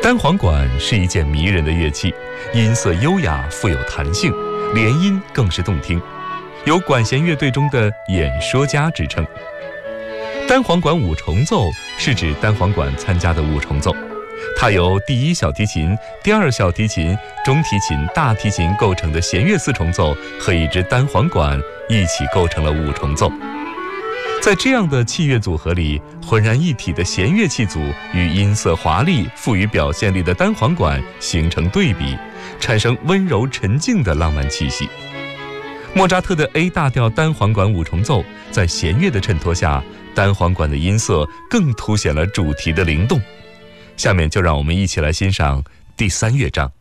单簧管是一件迷人的乐器，音色优雅，富有弹性，连音更是动听，有管弦乐队中的演说家之称。单簧管五重奏是指单簧管参加的五重奏，它由第一小提琴、第二小提琴、中提琴、大提琴构成的弦乐四重奏和一支单簧管一起构成了五重奏。在这样的器乐组合里，浑然一体的弦乐器组与音色华丽、富于表现力的单簧管形成对比，产生温柔沉静的浪漫气息。莫扎特的 A 大调单簧管五重奏在弦乐的衬托下，单簧管的音色更凸显了主题的灵动。下面就让我们一起来欣赏第3乐章。